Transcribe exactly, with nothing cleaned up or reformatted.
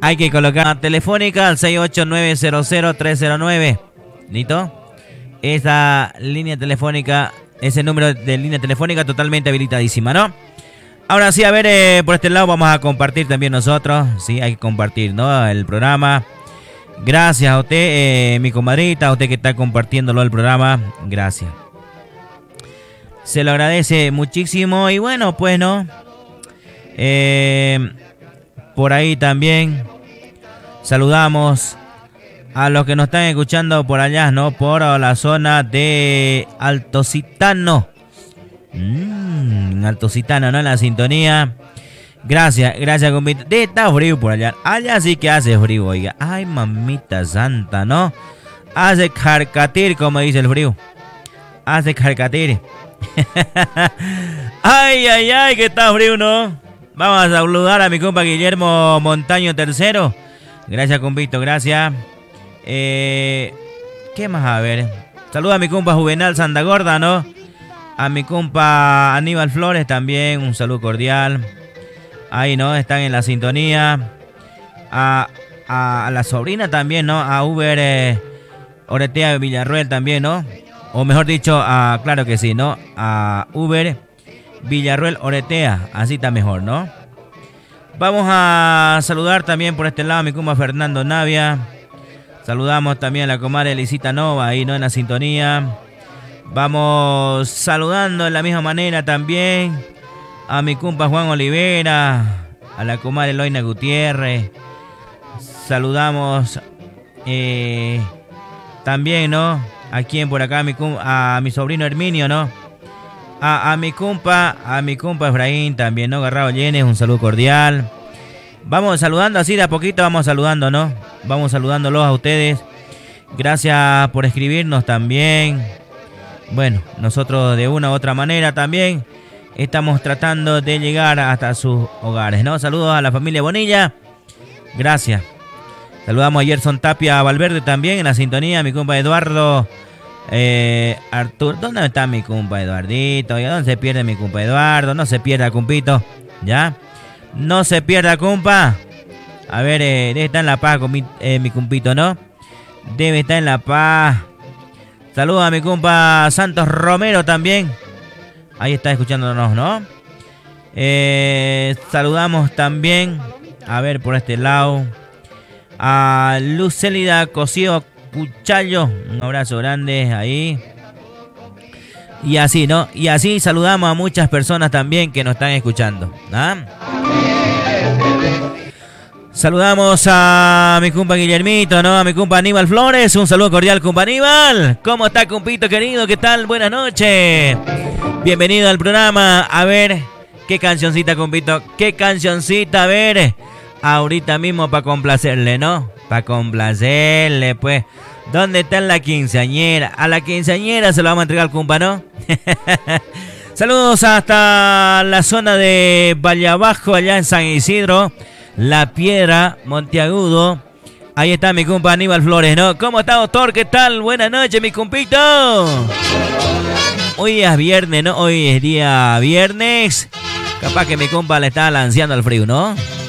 Hay que colocar la telefónica al seis ocho nueve cero cero tres cero nueve. ¿Listo? Esa línea telefónica, ese número de línea telefónica totalmente habilitadísima, ¿no? Ahora sí, a ver, eh, por este lado vamos a compartir también nosotros. Sí, hay que compartir, ¿no? El programa. Gracias a usted, eh, mi comadrita, a usted que está compartiéndolo el programa. Gracias. Se lo agradece muchísimo. Y bueno, pues, ¿no? Eh, por ahí también saludamos a los que nos están escuchando por allá, ¿no? Por la zona de Altocitano. Mmm, Altocitano, ¿no? En la sintonía. Gracias, gracias, compito. Está frío por allá. Allá sí que hace frío, oiga. Ay, mamita santa, ¿no? Hace carcatir, como dice el frío. Hace carcatir. Ay, ay, ay, que está frío, ¿no? Vamos a saludar a mi compa Guillermo Montaño tercero. Gracias, compito, gracias. Eh, ¿Qué más? A ver. Saluda a mi compa Juvenal Santagorda, ¿no? A mi compa Aníbal Flores también. Un saludo cordial. Ahí, ¿no? Están en la sintonía. A, a, a la sobrina también, ¿no? A Uber eh, Oretea Villarruel también, ¿no? O mejor dicho, a, claro que sí, ¿no? A Uber Villarruel Oretea. Así está mejor, ¿no? Vamos a saludar también por este lado a mi compa Fernando Navia. Saludamos también a la comadre Elisita Nova, ahí, ¿no? En la sintonía. Vamos saludando de la misma manera también a mi compa Juan Olivera, a la comadre Eloina Gutiérrez. Saludamos eh, también, ¿no? A quien por acá, a mi, a mi sobrino Herminio, ¿no? A, a mi compa, a mi compa Efraín también, ¿no? Garrado Llenes, un saludo cordial. Vamos saludando así de a poquito, vamos saludando, ¿no? Vamos saludándolos a ustedes. Gracias por escribirnos también. Bueno, nosotros de una u otra manera también estamos tratando de llegar hasta sus hogares, ¿no? Saludos a la familia Bonilla. Gracias. Saludamos a Gerson Tapia Valverde también en la sintonía. Mi compa Eduardo eh, Arturo. ¿Dónde está mi compa Eduardito? ¿Dónde se pierde mi compa Eduardo? No se pierda, compito. ¿Ya? No se pierda, compa. A ver, eh, debe estar en La Paz con mi, eh, mi compito, ¿no? Debe estar en La Paz. Saludos a mi compa Santos Romero también. Ahí está escuchándonos, ¿no? Eh, saludamos también, a ver, por este lado, a Lucélida Cosío Cuchallo. Un abrazo grande ahí. Y así, ¿no? Y así saludamos a muchas personas también que nos están escuchando, ¿ah? Saludamos a mi compa Guillermito, ¿no? A mi compa Aníbal Flores. Un saludo cordial, compa Aníbal. ¿Cómo está, compito querido? ¿Qué tal? Buenas noches. Bienvenido al programa. A ver, ¿qué cancioncita, compito? ¿Qué cancioncita? A ver, ahorita mismo para complacerle, ¿no? Para complacerle, pues. ¿Dónde está la quinceañera? A la quinceañera se lo vamos a entregar al compa, ¿no? Saludos hasta la zona de Valle Abajo, allá en San Isidro. La Piedra, Monteagudo. Ahí está mi compa Aníbal Flores, ¿no? ¿Cómo está, doctor? ¿Qué tal? Buenas noches, mi compito. Hoy es viernes, ¿no? Hoy es día viernes. Capaz que mi compa le está lanceando al frío, ¿no?